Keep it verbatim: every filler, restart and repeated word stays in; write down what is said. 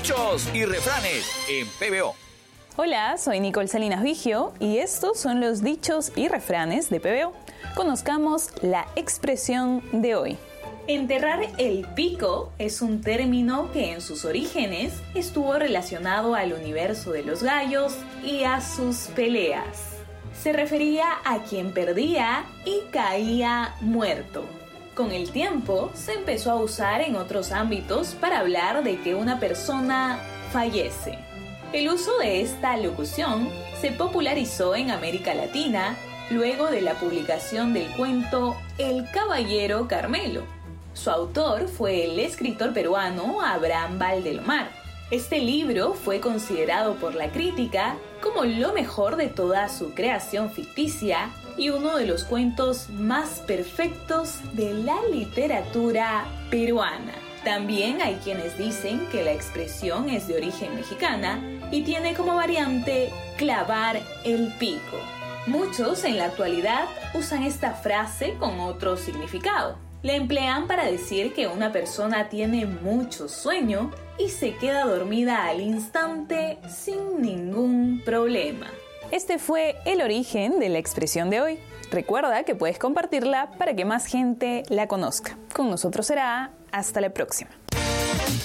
Dichos y refranes en P B O. Hola, soy Nicole Salinas Vigio y estos son los dichos y refranes de P B O. Conozcamos la expresión de hoy. Enterrar el pico es un término que en sus orígenes estuvo relacionado al universo de los gallos y a sus peleas. Se refería a quien perdía y caía muerto. Con el tiempo se empezó a usar en otros ámbitos para hablar de que una persona fallece. El uso de esta locución se popularizó en América Latina luego de la publicación del cuento El Caballero Carmelo. Su autor fue el escritor peruano Abraham Valdelomar. Este libro fue considerado por la crítica como lo mejor de toda su creación ficticia y uno de los cuentos más perfectos de la literatura peruana. También hay quienes dicen que la expresión es de origen mexicana y tiene como variante clavar el pico. Muchos en la actualidad usan esta frase con otro significado. La emplean para decir que una persona tiene mucho sueño y se queda dormida al instante sin ningún problema. Este fue el origen de la expresión de hoy. Recuerda que puedes compartirla para que más gente la conozca. Con nosotros será hasta la próxima.